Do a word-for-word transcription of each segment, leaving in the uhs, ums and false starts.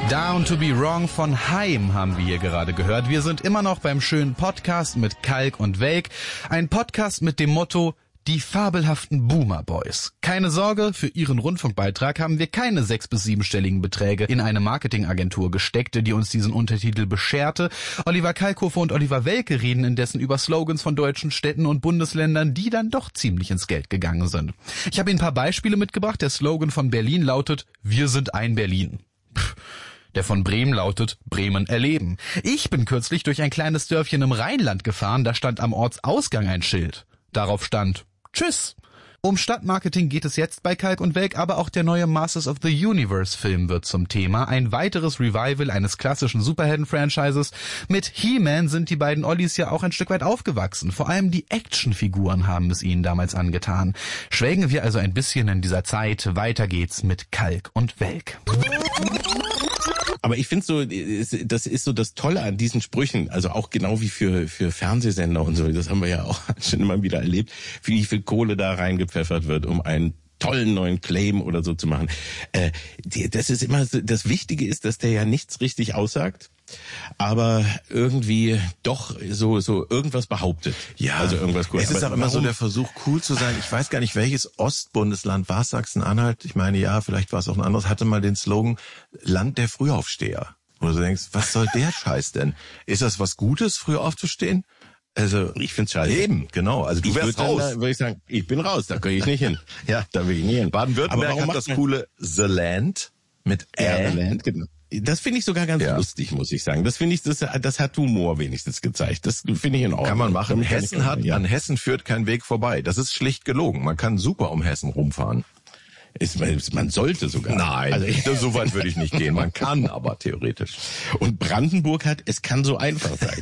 Down to be Wrong von Haim haben wir hier gerade gehört. Wir sind immer noch beim schönen Podcast mit Kalk und Welk. Ein Podcast mit dem Motto Die fabelhaften Boomer Boys. Keine Sorge, für Ihren Rundfunkbeitrag haben wir keine sechs- bis siebenstelligen Beträge in eine Marketingagentur gesteckt, die uns diesen Untertitel bescherte. Oliver Kalkofe und Oliver Welke reden indessen über Slogans von deutschen Städten und Bundesländern, die dann doch ziemlich ins Geld gegangen sind. Ich habe Ihnen ein paar Beispiele mitgebracht. Der Slogan von Berlin lautet: Wir sind ein Berlin. Pff. Der von Bremen lautet: Bremen erleben. Ich bin kürzlich durch ein kleines Dörfchen im Rheinland gefahren, da stand am Ortsausgang ein Schild. Darauf stand: Tschüss. Um Stadtmarketing geht es jetzt bei Kalk und Welk, aber auch der neue Masters of the Universe Film wird zum Thema. Ein weiteres Revival eines klassischen Superhelden-Franchises. Mit He-Man sind die beiden Ollis ja auch ein Stück weit aufgewachsen. Vor allem die Actionfiguren haben es ihnen damals angetan. Schwelgen wir also ein bisschen in dieser Zeit. Weiter geht's mit Kalk und Welk. Aber ich finde so, das ist so das Tolle an diesen Sprüchen, also auch genau wie für für Fernsehsender und so, das haben wir ja auch schon immer wieder erlebt, wie viel Kohle da reingepfeffert wird, um einen tollen neuen Claim oder so zu machen. Äh, das ist immer so, das Wichtige ist, dass der ja nichts richtig aussagt, aber irgendwie doch so so irgendwas behauptet. Ja, also irgendwas cool. Es ist aber auch immer warum? so der Versuch, cool zu sein. Ich weiß gar nicht, welches Ostbundesland war es, Sachsen-Anhalt. Ich meine, ja, vielleicht war es auch ein anderes. Hatte mal den Slogan Land der Frühaufsteher. Wo du denkst, was soll der Scheiß denn? Ist das was Gutes, früh aufzustehen? Also Ich find's scheiße. Eben, genau. Also du ich wärst würd raus. Dann, da würde ich sagen, ich bin raus, da gehe ich nicht hin. Ja, da will ich nicht hin. Baden-Württemberg hat das coole The Land mit Ja, L. Land, genau. Das finde ich sogar ganz Ja. lustig, muss ich sagen. Das finde ich, das, das hat Humor wenigstens gezeigt. Das finde ich in Ordnung. Kann man machen. Damit kann Hessen ich- hat, ja. an Hessen führt kein Weg vorbei. Das ist schlicht gelogen. Man kann super um Hessen rumfahren. Ist, man sollte sogar. Nein, Also, so weit würde ich nicht gehen. Man kann aber theoretisch. und Brandenburg hat, es kann so einfach sein.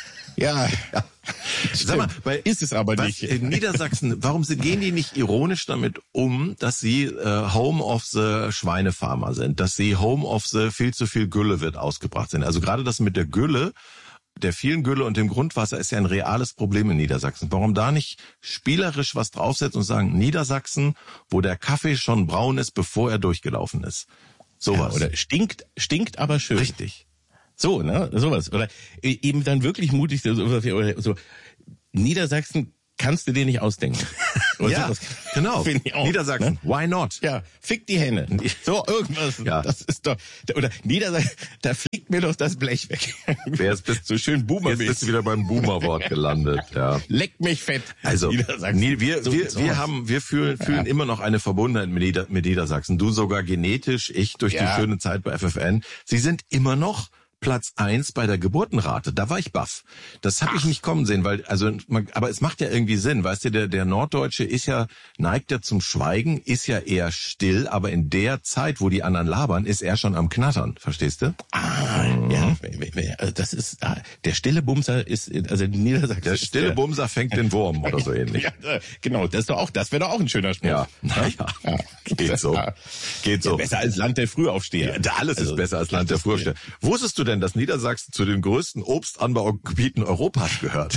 Ja, ja. Sag mal, bei, ist es aber was, nicht. in Niedersachsen, warum sie- gehen die nicht ironisch damit um, dass sie äh, Home of the Schweinefarmer sind, dass sie Home of the viel zu viel Gülle wird ausgebracht sind? Also gerade das mit der Gülle, der vielen Gülle und dem Grundwasser ist ja ein reales Problem in Niedersachsen. Warum da nicht spielerisch was draufsetzen und sagen, Niedersachsen, wo der Kaffee schon braun ist, bevor er durchgelaufen ist? Sowas. Ja, oder stinkt, stinkt aber schön. Richtig. So, ne, sowas. Oder eben dann wirklich mutig, so, oder so, Niedersachsen kannst du dir nicht ausdenken. Oder Ja, sowas. genau. Finde ich auch, Niedersachsen, ne? why not? Ja, fick die Henne. So, irgendwas. Ja. Das ist doch, oder Niedersachsen, da fliegt mir doch das Blech weg. Wer ist bis- so schön Jetzt bist du boomermäßig. wieder beim Boomer-Wort gelandet, ja. Leck mich fett. Also, Niedersachsen. nee, wir, So wir, sieht's wir aus. haben, wir fühlen, fühlen immer noch eine Verbundenheit mit, Nieder, mit Niedersachsen. Du sogar genetisch, ich durch Ja. die schöne Zeit bei F F N. Sie sind immer noch Platz eins bei der Geburtenrate. Da war ich baff. Das habe ich nicht kommen sehen, weil, also, man, aber es macht ja irgendwie Sinn. Weißt du, der, der Norddeutsche ist ja, neigt ja zum Schweigen, ist ja eher still, aber in der Zeit, wo die anderen labern, ist er schon am Knattern. Verstehst du? Ah, ja, also das ist, ah, der stille Bumser ist, also in Niedersachsen. Der ist stille Bumser fängt den Wurm oder so ähnlich. Ja, genau, das ist doch auch, das wäre doch auch ein schöner Spruch. Ja, naja, geht so. Geht Ja, so. besser als Land der Frühaufsteher. Ja, alles Also, ist besser als Land der Frühaufsteher. Wusstest du denn, dass Niedersachsen zu den größten Obstanbaugebieten Europas gehört?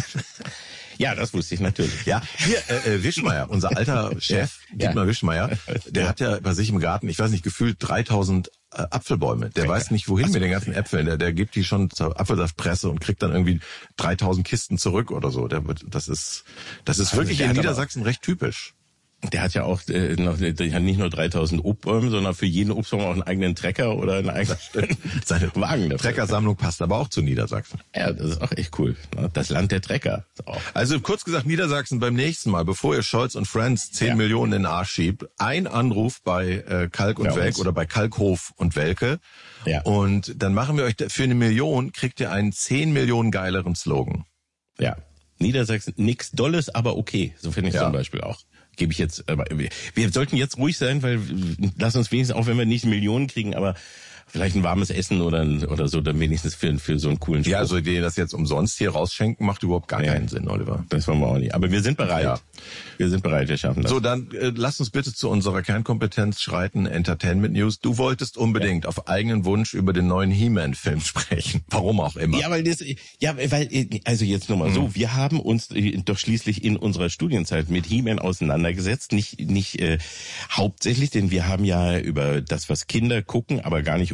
Ja, das wusste ich natürlich. Ja, hier, äh, äh, Wischmeier, unser alter Chef, Ja. Dietmar Wischmeier, der Ja. hat ja bei sich im Garten, ich weiß nicht, gefühlt dreitausend äh, Apfelbäume. Der weiß nicht, wohin mit den ganzen Äpfeln. Der, der gibt die schon zur Apfelsaftpresse und kriegt dann irgendwie dreitausend Kisten zurück oder so. Der wird, das ist, das ist Also wirklich der in hat aber- Niedersachsen recht typisch. Der hat ja auch äh, noch, der hat nicht nur dreitausend Obstbäume, sondern für jeden Obstbaum auch einen eigenen Trecker oder einen eigenen Seine Wagen dafür. Treckersammlung passt aber auch zu Niedersachsen. Ja, das ist auch echt cool. Ne? Das Land der Trecker. Ist auch. Also kurz gesagt, Niedersachsen beim nächsten Mal, bevor ihr Scholz und Friends zehn Ja. Millionen in den Arsch schiebt, ein Anruf bei äh, Kalk und Ja, Welk uns. oder bei Kalkhof und Welke. Ja. Und dann machen wir euch, für eine Million kriegt ihr einen zehn Millionen geileren Slogan. Ja. Niedersachsen, nix Dolles, aber okay. So finde ich Ja. zum Beispiel auch. Gebe ich jetzt, aber wir, wir sollten jetzt ruhig sein, weil lass uns wenigstens, auch wenn wir nicht Millionen kriegen, aber vielleicht ein warmes Essen oder oder so, dann wenigstens für, für so einen coolen Spruch. Ja, also die das jetzt umsonst hier rausschenken, macht überhaupt gar Ja. keinen Sinn, Oliver. Das wollen wir auch nicht. Aber wir sind bereit. Ja. Wir sind bereit, wir schaffen das. So, dann äh, lasst uns bitte zu unserer Kernkompetenz schreiten, Entertainment News. Du wolltest unbedingt ja. auf eigenen Wunsch über den neuen He-Man-Film sprechen. Warum auch immer. Ja, weil das, ja, weil, also jetzt nochmal mhm. so, wir haben uns doch schließlich in unserer Studienzeit mit He-Man auseinandergesetzt, nicht, nicht äh, hauptsächlich, denn wir haben ja über das, was Kinder gucken, aber gar nicht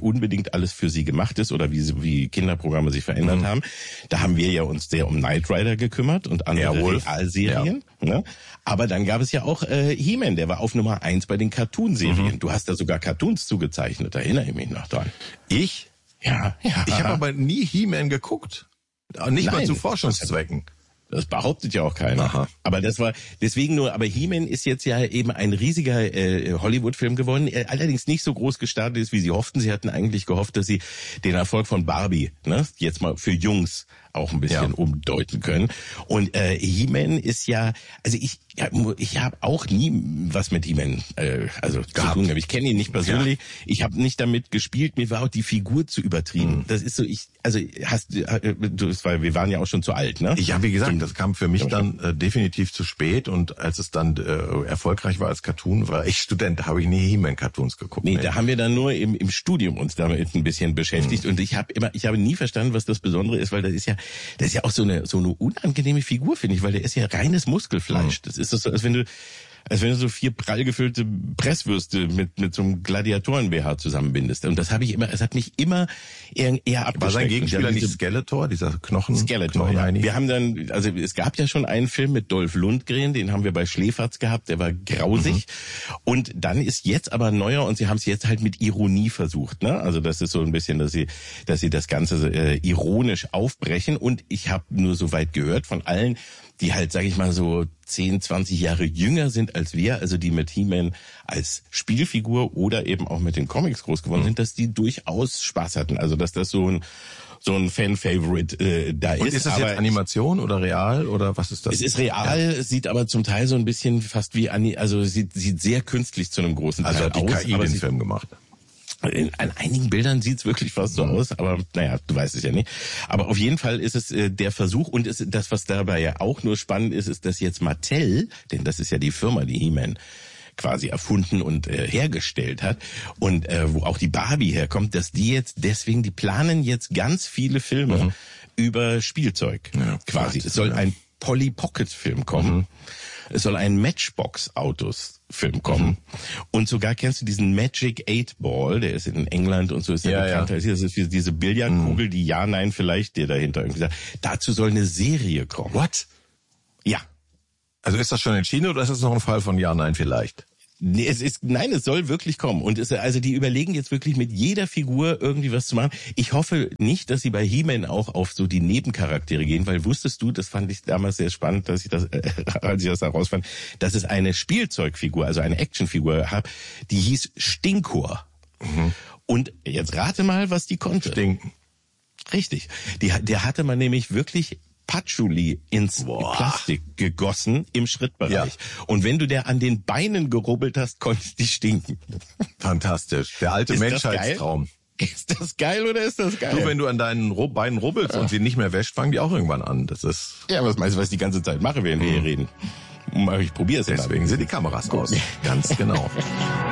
unbedingt alles für sie gemacht ist oder wie, sie, wie Kinderprogramme sich verändert mhm. haben. Da haben wir ja uns sehr um Knight Rider gekümmert und andere Airwolf. Realserien. Ja. Ne? Aber dann gab es ja auch äh, He-Man, der war auf Nummer eins bei den Cartoonserien. Mhm. Du hast da sogar Cartoons zugezeichnet, da erinnere ich mich noch dran. Ich? Ja. ja. Ich habe aber nie He-Man geguckt. Nicht Nein, mal zu Forschungszwecken. Das behauptet ja auch keiner. Aha. Aber das war deswegen nur, aber He-Man ist jetzt ja eben ein riesiger äh, Hollywood-Film geworden, äh, allerdings nicht so groß gestartet ist, wie sie hofften. Sie hatten eigentlich gehofft, dass sie den Erfolg von Barbie, ne, jetzt mal für Jungs auch ein bisschen ja. umdeuten können. Und äh, He-Man ist ja, also ich ich habe auch nie was mit He-Man äh, also gehabt. zu tun gehabt. Ich kenne ihn nicht persönlich. Ja. Ich habe nicht damit gespielt. Mir war auch die Figur zu übertrieben. Mhm. Das ist so, ich also hast äh, du, es war, wir waren ja auch schon zu alt, ne? Ich habe wie gesagt, das kam für mich dann äh, definitiv zu spät und als es dann äh, erfolgreich war als Cartoon, war ich Student, da habe ich nie He-Man-Cartoons geguckt. Nee, nee, da haben wir dann nur im, im Studium uns damit ein bisschen beschäftigt mhm. und ich habe immer, ich habe nie verstanden, was das Besondere ist, weil das ist ja Das ist ja auch so eine so eine unangenehme Figur, finde ich, weil der ist ja reines Muskelfleisch. Das ist so, als wenn du als wenn du so vier prall gefüllte Presswürste mit mit so einem Gladiatoren-B H zusammenbindest. Und das habe ich immer, es hat mich immer eher, eher abgeschreckt. War sein Gegenspieler nicht Skeletor, dieser Knochen? Skeletor, ja. Wir haben dann, also es gab ja schon einen Film mit Dolph Lundgren, den haben wir bei Schläferz gehabt, der war grausig. Mhm. Und dann ist jetzt aber neuer und sie haben es jetzt halt mit Ironie versucht, ne? Also das ist so ein bisschen, dass sie, dass sie das Ganze äh, ironisch aufbrechen. Und ich habe nur so weit gehört von allen, die halt, sage ich mal, so zehn, zwanzig Jahre jünger sind als wir, also die mit He-Man als Spielfigur oder eben auch mit den Comics groß geworden mhm. sind, dass die durchaus Spaß hatten. Also dass das so ein so ein Fan-Favorite äh, da Und ist. Ist das aber jetzt Animation oder real oder was ist das? Es ist real, ja. Es sieht aber zum Teil so ein bisschen fast wie, also sieht, sieht sehr künstlich zu einem großen Teil aus. Also hat die aus, K I den Film gemacht. In, an einigen Bildern sieht's wirklich fast so aus, aber naja, du weißt es ja nicht. Aber auf jeden Fall ist es äh, der Versuch und ist das, was dabei ja auch nur spannend ist, ist, dass jetzt Mattel, denn das ist ja die Firma, die He-Man quasi erfunden und äh, hergestellt hat und äh, wo auch die Barbie herkommt, dass die jetzt deswegen, die planen jetzt ganz viele Filme mhm. über Spielzeug ja, quasi. Es soll ein Polly Pocket Film kommen. Mhm. Es soll ein Matchbox-Autos-Film kommen. Mhm. Und sogar kennst du diesen Magic Eight Ball, der ist in England und so ist der ja, bekannt. Ja. Das ist wie diese Billardkugel, mhm. die ja, nein, vielleicht dir dahinter irgendwie sagt. Dazu soll eine Serie kommen. What? Ja. Also ist das schon entschieden oder ist das noch ein Fall von ja, nein, vielleicht? Nee, es ist, nein, es soll wirklich kommen. Und es, also die überlegen jetzt wirklich mit jeder Figur irgendwie was zu machen. Ich hoffe nicht, dass sie bei He-Man auch auf so die Nebencharaktere gehen, weil wusstest du, das fand ich damals sehr spannend, dass ich das, äh, als ich das herausfand, dass es eine Spielzeugfigur, also eine Actionfigur habe, die hieß Stinkor. Mhm. Und jetzt rate mal, was die konnte. Stinken. Richtig. Die, der hatte man nämlich wirklich Patchouli ins Boah. Plastik gegossen im Schrittbereich. Ja. Und wenn du der an den Beinen gerubbelt hast, konntest die stinken. Fantastisch. Der alte ist Menschheitstraum. Ist das geil oder ist das geil? Du, wenn du an deinen Beinen rubbelst ja. und sie nicht mehr wäscht, fangen die auch irgendwann an. Das ist. Ja, was meinst du, was ich die ganze Zeit mache, während mhm. wir hier reden? Ich probiere es. Deswegen sind die Kameras aus. Ganz genau.